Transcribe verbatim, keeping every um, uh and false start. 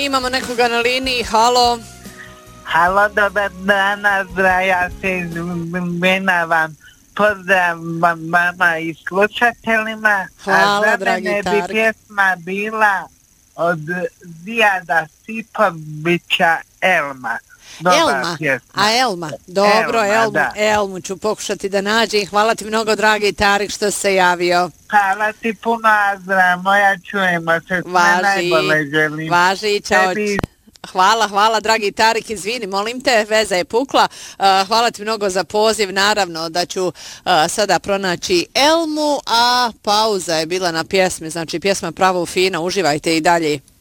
imamo nekoga na liniji, halo. Halo, dobar dan, Azra, ja se izvinavam. Pozdrav vama i slušateljima. Hvala, a dragi ne Tarik. bi pjesma bila od Zijada Sipovića Elma. Dobar Elma, pjesma. a Elma, dobro, Elma, Elmu, da. Elmu ću pokušati da nađem. Hvala ti mnogo, dragi Tarik, što se javio. Hvala ti puno, Azra, moja čujemo se, sve Važi, najbolje želim. važi, čao. Tebi. Hvala, hvala, dragi Tarik, izvini, molim te, veza je pukla. Uh, hvala ti mnogo za poziv, naravno da ću uh, sada pronaći Elmu, a pauza je bila na pjesmi, znači pjesma Pravo fina, uživajte i dalje.